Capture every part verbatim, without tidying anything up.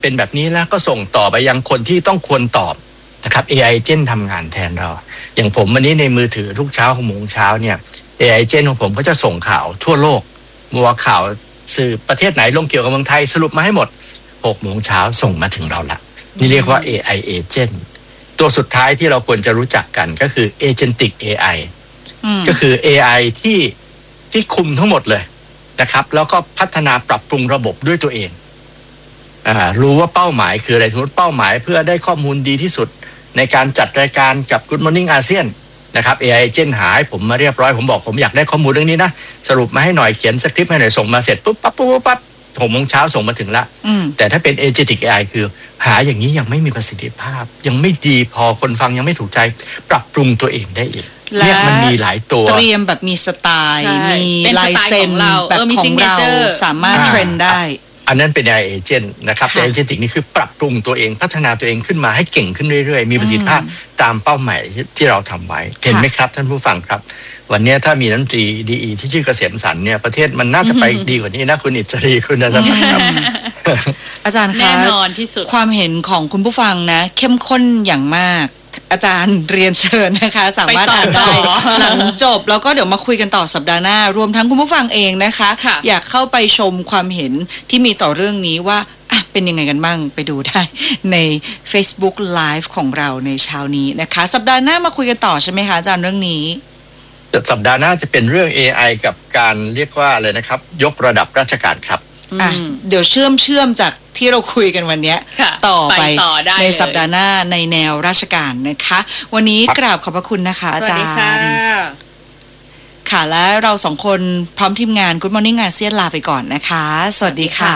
เป็นแบบนี้แล้วก็ส่งต่อไปยังคนที่ต้องควรตอบนะครับ เอ ไอ Agent ทำงานแทนเราอย่างผมวันนี้ในมือถือทุกเช้าของโมงเช้าเนี่ย เอ ไอ Agent ของผมก็จะส่งข่าวทั่วโลกมัวข่าวสื่อประเทศไหนลงเกี่ยวกับเมืองไทยสรุปมาให้หมดหกโมงเช้าส่งมาถึงเราละนี่เรียกว่า เอ ไอ Agent ตัวสุดท้ายที่เราควรจะรู้จักกันก็คือ Agentic เอ ไอ ก็คือ เอ ไอ ที่ที่คุมทั้งหมดเลยนะครับแล้วก็พัฒนาปรับปรุงระบบด้วยตัวเองอ่ารู้ว่าเป้าหมายคืออะไรสมมติเป้าหมายเพื่อได้ข้อมูลดีที่สุดในการจัดรายการกับ Good Morning อาเซียนนะครับ เอ ไอ Agent หาให้ผมมาเรียบร้อยผมบอกผมอยากได้ข้อมูลเรื่องนี้นะสรุปมาให้หน่อยเขียนสคริปต์ให้หน่อยส่งมาเสร็จปุ๊บปั๊บปุ๊บปั๊บหกโมงเช้าส่งมาถึงละแต่ถ้าเป็น Agentic เอ ไอ คือหาอย่างนี้ยังไม่มีประสิทธิภาพยังไม่ดีพอคนฟังยังไม่ถูกใจปรับปรุงตัวเองได้อีกเนี่ยมันมีหลายตัวเตรียมแบบมีสไตล์มีลายเซ็นแบบของเราสามารถเทรนได้อันนั้นเป็น เอ ไอ Agent นะครับแต่ Agentic นี่คือปรับปรุงตัวเองพัฒนาตัวเองขึ้นมาให้เก่งขึ้นเรื่อยๆมีประสิทธิภาพตามเป้าหมายที่เราทำไว้เห็นไหมครับท่านผู้ฟังครับวันนี้ถ้ามีรัฐมนตรีดีอีที่ชื่อเกษมสันต์เนี่ยประเทศมันน่าจะไปดีกว่านี้นะคุณอิสรีคุณนะครับอาจารย์คะแน่นอนที่สุดความเห็นของคุณผู้ฟังนะเข้มข้นอย่างมากอาจารย์เรียนเชิญนะคะสามารถอ่านได้หลังจบแล้วก็เดี๋ยวมาคุยกันต่อสัปดาห์หน้ารวมทั้งคุณผู้ฟังเองนะคะอยากเข้าไปชมความเห็นที่มีต่อเรื่องนี้ว่าเป็นยังไงกันบ้างไปดูได้ใน Facebook Live ของเราในเช้านี้นะคะสัปดาห์หน้ามาคุยกันต่อใช่ไหมคะอาจารย์เรื่องนี้สัปดาห์หน้าจะเป็นเรื่อง เอ ไอ กับการเรียกว่าอะไรนะครับยกระดับราชการครับอ่ะเดี๋ยวเชื่อมเชื่อมจากที่เราคุยกันวันนี้ต่อไปในสัปดาห์หน้าในแนวราชการนะคะวันนี้กราบขอบพระคุณนะคะอาจารย์ค่ะและเราสองคนพร้อมทีมงาน Good Morning อาเซียนลาไปก่อนนะคะสวัสดีค่ะ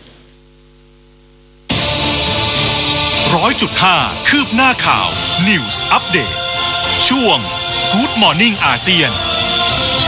ร้อยจุดห้าคืบหน้าข่าว News Update ช่วง Good Morning อาเซียน